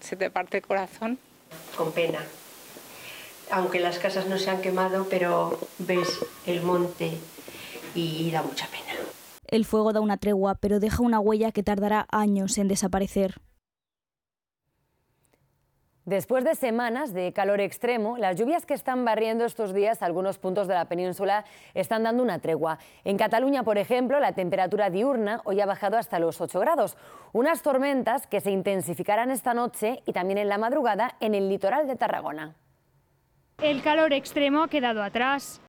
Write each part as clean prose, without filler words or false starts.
se te parte el corazón. Con pena. Aunque las casas no se han quemado, pero ves el monte y da mucha pena. El fuego da una tregua, pero deja una huella que tardará años en desaparecer. Después de semanas de calor extremo, las lluvias que están barriendo estos días algunos puntos de la península están dando una tregua. En Cataluña, por ejemplo, la temperatura diurna hoy ha bajado hasta los 8 grados. Unas tormentas que se intensificarán esta noche y también en la madrugada en el litoral de Tarragona. El calor extremo ha quedado atrás.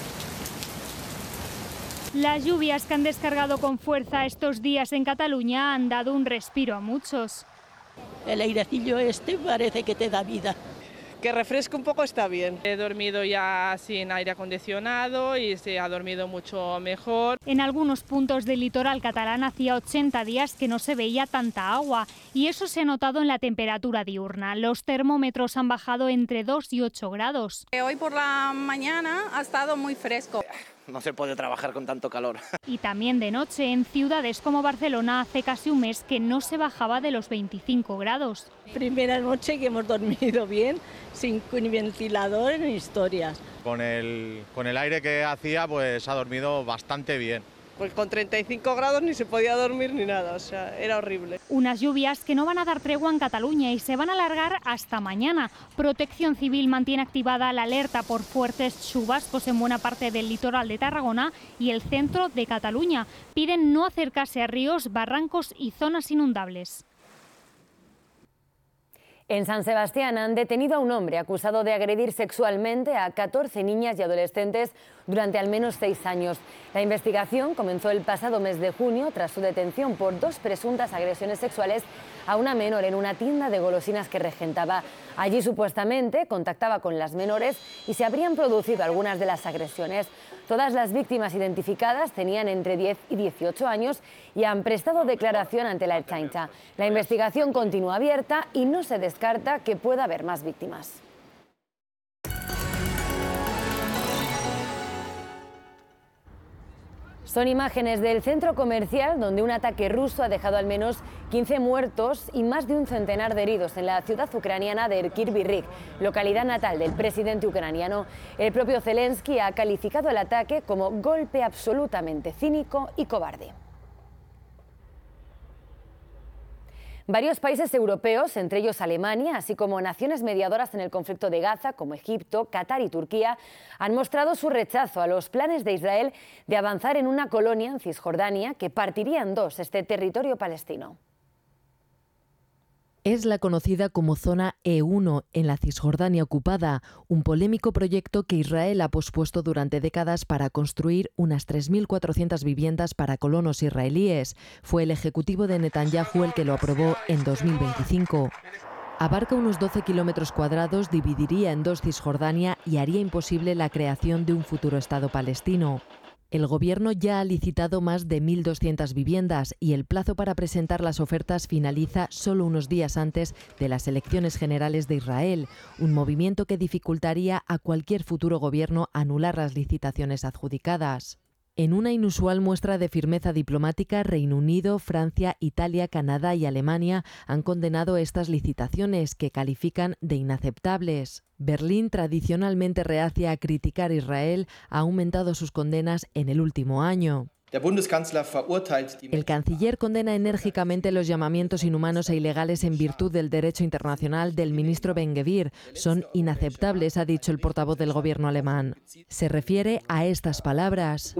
Las lluvias que han descargado con fuerza estos días en Cataluña han dado un respiro a muchos. El airecillo este parece que te da vida. Que refresque un poco está bien. He dormido ya sin aire acondicionado y se ha dormido mucho mejor. En algunos puntos del litoral catalán hacía 80 días que no se veía tanta agua y eso se ha notado en la temperatura diurna. Los termómetros han bajado entre 2 y 8 grados. Hoy por la mañana ha estado muy fresco. No se puede trabajar con tanto calor. Y también de noche, en ciudades como Barcelona hace casi un mes que no se bajaba de los 25 grados. Primera noche que hemos dormido bien, sin ni ventilador ni historias. Con el aire que hacía, pues ha dormido bastante bien. Pues con 35 grados ni se podía dormir ni nada, o sea, era horrible. Unas lluvias que no van a dar tregua en Cataluña y se van a alargar hasta mañana. Protección Civil mantiene activada la alerta por fuertes chubascos en buena parte del litoral de Tarragona y el centro de Cataluña. Piden no acercarse a ríos, barrancos y zonas inundables. En San Sebastián han detenido a un hombre acusado de agredir sexualmente a 14 niñas y adolescentes durante al menos 6 años. La investigación comenzó el pasado mes de junio tras su detención por 2 presuntas agresiones sexuales a una menor en una tienda de golosinas que regentaba. Allí supuestamente contactaba con las menores y se habrían producido algunas de las agresiones. Todas las víctimas identificadas tenían entre 10 y 18 años y han prestado declaración ante la Ertzaintza. La investigación continúa abierta y no se descarta que pueda haber más víctimas. Son imágenes del centro comercial donde un ataque ruso ha dejado al menos 15 muertos y más de un centenar de heridos en la ciudad ucraniana de Irkir-Birrik, localidad natal del presidente ucraniano. El propio Zelensky ha calificado el ataque como golpe absolutamente cínico y cobarde. Varios países europeos, entre ellos Alemania, así como naciones mediadoras en el conflicto de Gaza, como Egipto, Qatar y Turquía, han mostrado su rechazo a los planes de Israel de avanzar en una colonia en Cisjordania que partiría en 2 este territorio palestino. Es la conocida como Zona E1 en la Cisjordania ocupada, un polémico proyecto que Israel ha pospuesto durante décadas para construir unas 3.400 viviendas para colonos israelíes. Fue el ejecutivo de Netanyahu el que lo aprobó en 2025. Abarca unos 12 kilómetros cuadrados, dividiría en 2 Cisjordania y haría imposible la creación de un futuro Estado palestino. El Gobierno ya ha licitado más de 1.200 viviendas y el plazo para presentar las ofertas finaliza solo unos días antes de las elecciones generales de Israel, un movimiento que dificultaría a cualquier futuro gobierno anular las licitaciones adjudicadas. En una inusual muestra de firmeza diplomática, Reino Unido, Francia, Italia, Canadá y Alemania han condenado estas licitaciones, que califican de inaceptables. Berlín, tradicionalmente reacia a criticar a Israel, ha aumentado sus condenas en el último año. El canciller condena enérgicamente los llamamientos inhumanos e ilegales en virtud del derecho internacional del ministro Ben-Gvir. Son inaceptables, ha dicho el portavoz del gobierno alemán. Se refiere a estas palabras,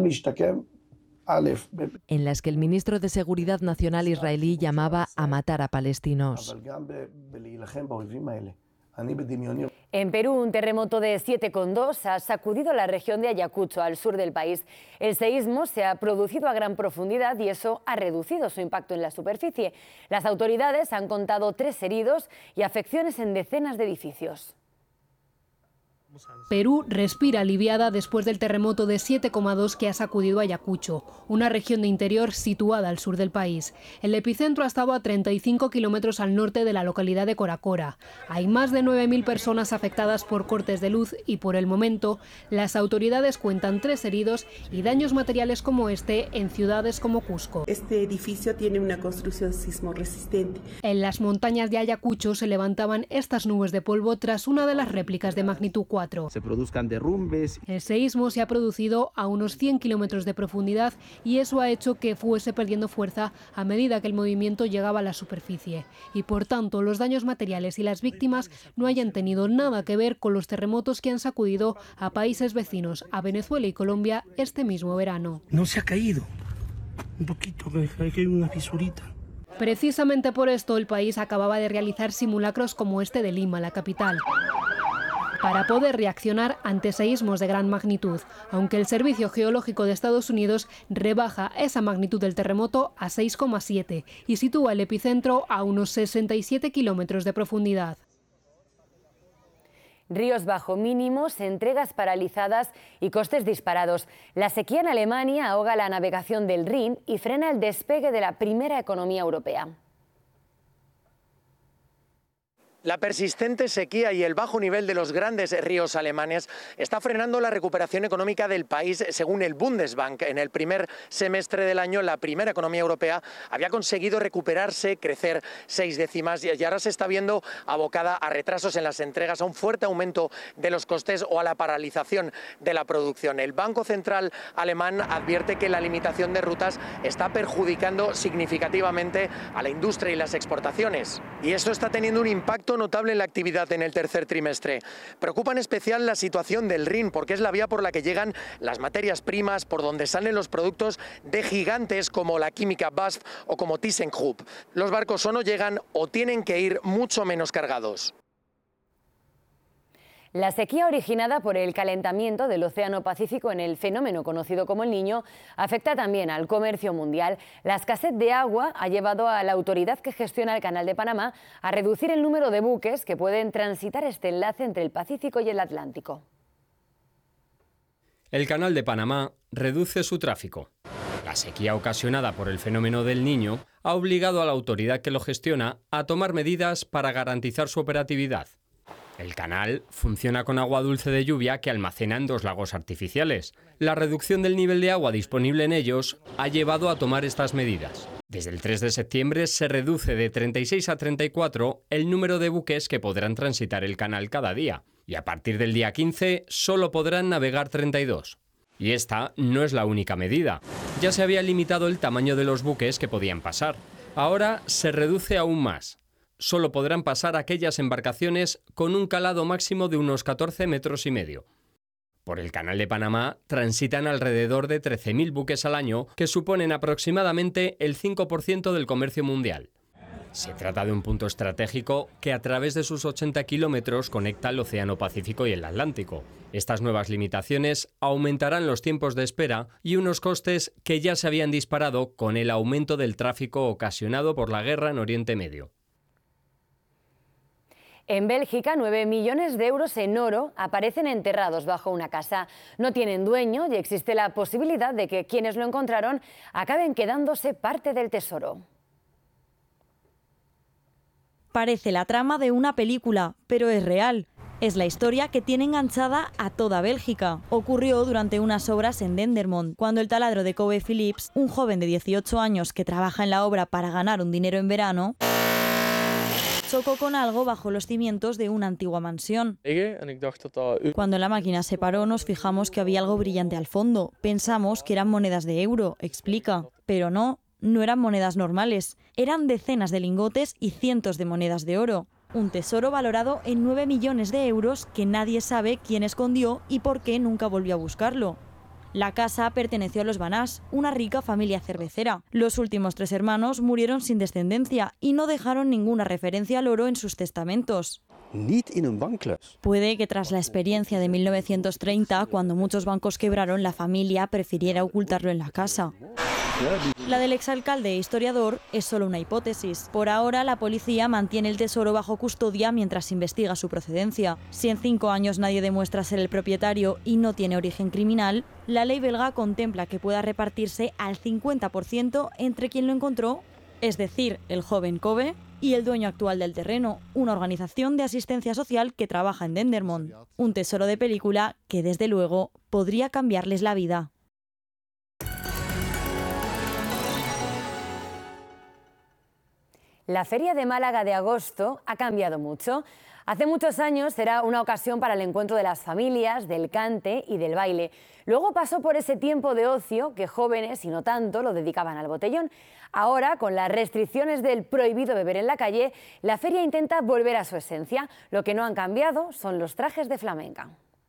en las que el ministro de Seguridad Nacional israelí llamaba a matar a palestinos. En Perú, un terremoto de 7,2 ha sacudido la región de Ayacucho, al sur del país. El seísmo se ha producido a gran profundidad y eso ha reducido su impacto en la superficie. Las autoridades han contado 3 heridos y afecciones en decenas de edificios. Perú respira aliviada después del terremoto de 7,2 que ha sacudido Ayacucho, una región de interior situada al sur del país. El epicentro ha estado a 35 kilómetros al norte de la localidad de Coracora. Hay más de 9.000 personas afectadas por cortes de luz y por el momento las autoridades cuentan 3 heridos y daños materiales como este en ciudades como Cusco. Este edificio tiene una construcción sismo resistente. En las montañas de Ayacucho se levantaban estas nubes de polvo tras una de las réplicas de magnitud 4. Se produzcan derrumbes. El seísmo se ha producido a unos 100 kilómetros de profundidad y eso ha hecho que fuese perdiendo fuerza a medida que el movimiento llegaba a la superficie. Y por tanto, los daños materiales y las víctimas no hayan tenido nada que ver con los terremotos que han sacudido a países vecinos, a Venezuela y Colombia, este mismo verano. No se ha caído. Un poquito, hay una fisurita. Precisamente por esto, el país acababa de realizar simulacros como este de Lima, la capital, para poder reaccionar ante seísmos de gran magnitud, aunque el Servicio Geológico de Estados Unidos rebaja esa magnitud del terremoto a 6,7 y sitúa el epicentro a unos 67 kilómetros de profundidad. Ríos bajo mínimos, entregas paralizadas y costes disparados. La sequía en Alemania ahoga la navegación del Rin y frena el despegue de la primera economía europea. La persistente sequía y el bajo nivel de los grandes ríos alemanes está frenando la recuperación económica del país, según el Bundesbank. En el primer semestre del año, la primera economía europea había conseguido recuperarse, crecer 6 décimas y ahora se está viendo abocada a retrasos en las entregas, a un fuerte aumento de los costes o a la paralización de la producción. El Banco Central alemán advierte que la limitación de rutas está perjudicando significativamente a la industria y las exportaciones. Y esto está teniendo un impacto notable en la actividad en el tercer trimestre. Preocupa en especial la situación del Rin, porque es la vía por la que llegan las materias primas, por donde salen los productos de gigantes como la química BASF o como ThyssenKrupp. Los barcos o no llegan o tienen que ir mucho menos cargados. La sequía originada por el calentamiento del Océano Pacífico en el fenómeno conocido como el Niño afecta también al comercio mundial. La escasez de agua ha llevado a la autoridad que gestiona el Canal de Panamá a reducir el número de buques que pueden transitar este enlace entre el Pacífico y el Atlántico. El Canal de Panamá reduce su tráfico. La sequía ocasionada por el fenómeno del Niño ha obligado a la autoridad que lo gestiona a tomar medidas para garantizar su operatividad. El canal funciona con agua dulce de lluvia que almacena en 2 lagos artificiales. La reducción del nivel de agua disponible en ellos ha llevado a tomar estas medidas. Desde el 3 de septiembre se reduce de 36 a 34 el número de buques que podrán transitar el canal cada día. Y a partir del día 15 solo podrán navegar 32. Y esta no es la única medida. Ya se había limitado el tamaño de los buques que podían pasar. Ahora se reduce aún más. Solo podrán pasar aquellas embarcaciones con un calado máximo de unos 14,5 metros. Por el Canal de Panamá transitan alrededor de 13.000 buques al año, que suponen aproximadamente el 5% del comercio mundial. Se trata de un punto estratégico que a través de sus 80 kilómetros conecta el Océano Pacífico y el Atlántico. Estas nuevas limitaciones aumentarán los tiempos de espera y unos costes que ya se habían disparado con el aumento del tráfico ocasionado por la guerra en Oriente Medio. En Bélgica, 9 millones de euros en oro aparecen enterrados bajo una casa. No tienen dueño y existe la posibilidad de que quienes lo encontraron acaben quedándose parte del tesoro. Parece la trama de una película, pero es real. Es la historia que tiene enganchada a toda Bélgica. Ocurrió durante unas obras en Dendermonde, cuando el taladro de Kobe Philips, un joven de 18 años que trabaja en la obra para ganar un dinero en verano, chocó con algo bajo los cimientos de una antigua mansión. Cuando la máquina se paró, nos fijamos que había algo brillante al fondo. Pensamos que eran monedas de euro, explica. Pero no eran monedas normales. Eran decenas de lingotes y cientos de monedas de oro. Un tesoro valorado en 9 millones de euros que nadie sabe quién escondió y por qué nunca volvió a buscarlo. La casa perteneció a los Banás, una rica familia cervecera. Los últimos 3 hermanos murieron sin descendencia y no dejaron ninguna referencia al oro en sus testamentos. Puede que tras la experiencia de 1930, cuando muchos bancos quebraron, la familia prefiriera ocultarlo en la casa. La del exalcalde e historiador es solo una hipótesis. Por ahora, la policía mantiene el tesoro bajo custodia mientras investiga su procedencia. Si en 5 años nadie demuestra ser el propietario y no tiene origen criminal, la ley belga contempla que pueda repartirse al 50% entre quien lo encontró, es decir, el joven Kobe, y el dueño actual del terreno, una organización de asistencia social que trabaja en Dendermonde. Un tesoro de película que, desde luego, podría cambiarles la vida. La Feria de Málaga de agosto ha cambiado mucho. Hace muchos años era una ocasión para el encuentro de las familias, del cante y del baile. Luego pasó por ese tiempo de ocio que jóvenes, y no tanto, lo dedicaban al botellón. Ahora, con las restricciones del prohibido beber en la calle, la feria intenta volver a su esencia. Lo que no han cambiado son los trajes de flamenca.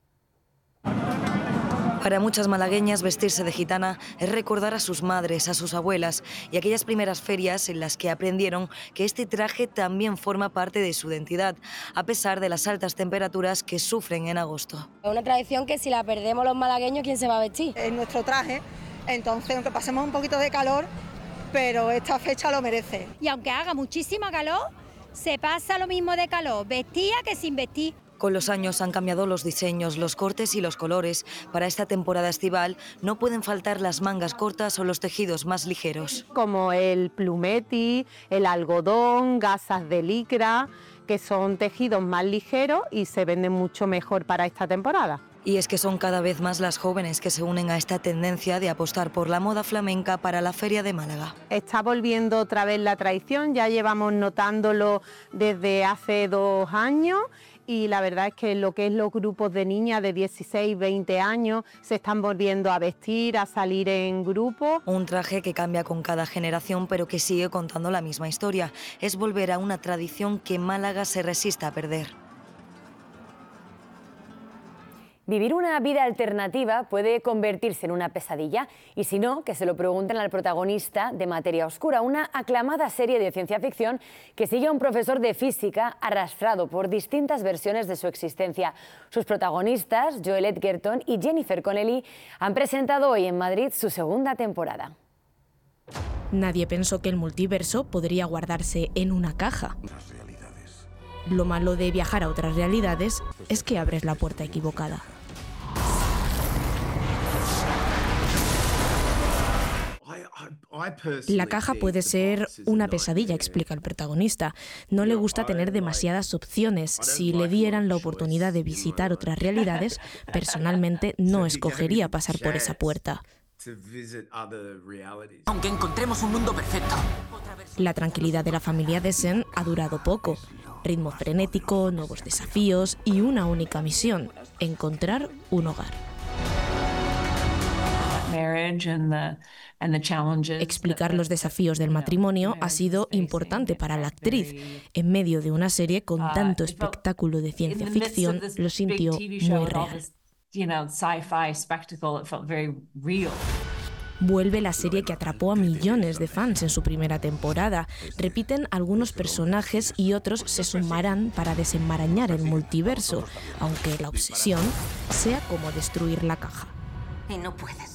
Para muchas malagueñas, vestirse de gitana es recordar a sus madres, a sus abuelas y aquellas primeras ferias en las que aprendieron que este traje también forma parte de su identidad, a pesar de las altas temperaturas que sufren en agosto. Es una tradición que si la perdemos los malagueños, ¿quién se va a vestir? Es nuestro traje, entonces aunque pasemos un poquito de calor, pero esta fecha lo merece. Y aunque haga muchísima calor, se pasa lo mismo de calor, vestida que sin vestir. Con los años han cambiado los diseños, los cortes y los colores. Para esta temporada estival no pueden faltar las mangas cortas o los tejidos más ligeros. Como el plumeti, el algodón, gasas de licra, que son tejidos más ligeros y se venden mucho mejor para esta temporada. Y es que son cada vez más las jóvenes que se unen a esta tendencia de apostar por la moda flamenca para la Feria de Málaga. Está volviendo otra vez la tradición, ya llevamos notándolo desde hace 2 años. Y la verdad es que lo que es los grupos de niñas de 16, 20 años se están volviendo a vestir, a salir en grupo. Un traje que cambia con cada generación, pero que sigue contando la misma historia. Es volver a una tradición que Málaga se resiste a perder. Vivir una vida alternativa puede convertirse en una pesadilla, y si no, que se lo pregunten al protagonista de Materia Oscura, una aclamada serie de ciencia ficción que sigue a un profesor de física arrastrado por distintas versiones de su existencia. Sus protagonistas, Joel Edgerton y Jennifer Connelly, han presentado hoy en Madrid su 2ª temporada. Nadie pensó que el multiverso podría guardarse en una caja. Lo malo de viajar a otras realidades es que abres la puerta equivocada. La caja puede ser una pesadilla, explica el protagonista. No le gusta tener demasiadas opciones. Si le dieran la oportunidad de visitar otras realidades, personalmente no escogería pasar por esa puerta. Aunque encontremos un mundo perfecto. La tranquilidad de la familia Dessen ha durado poco. Ritmo frenético, nuevos desafíos y una única misión: encontrar un hogar. Explicar los desafíos del matrimonio ha sido importante para la actriz. En medio de una serie con tanto espectáculo de ciencia ficción, lo sintió muy real. Vuelve la serie que atrapó a millones de fans en su primera temporada. Repiten algunos personajes y otros se sumarán para desenmarañar el multiverso, aunque la obsesión sea como destruir la caja. Y no puedes.